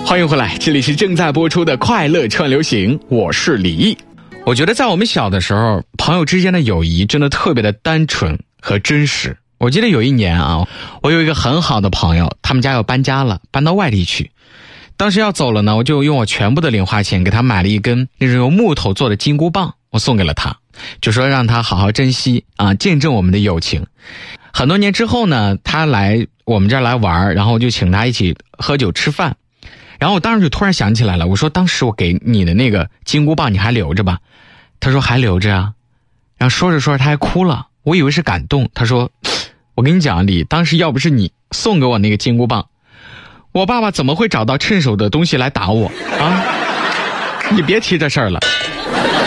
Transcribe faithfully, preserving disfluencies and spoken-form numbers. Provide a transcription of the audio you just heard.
欢迎回来，这里是正在播出的快乐串流行，我是李毅。我觉得在我们小的时候，朋友之间的友谊真的特别的单纯和真实。我记得有一年啊，我有一个很好的朋友，他们家要搬家了，搬到外地去。当时要走了呢，我就用我全部的零花钱给他买了一根那种用木头做的金箍棒，我送给了他，就说让他好好珍惜啊，见证我们的友情。很多年之后呢，他来我们这儿来玩，然后我就请他一起喝酒吃饭。然后我当时就突然想起来了，我说当时我给你的那个金箍棒你还留着吧？他说还留着啊。然后说着说着他还哭了，我以为是感动。他说我跟你讲李，当时要不是你送给我那个金箍棒，我爸爸怎么会找到趁手的东西来打我啊？你别提这事儿了。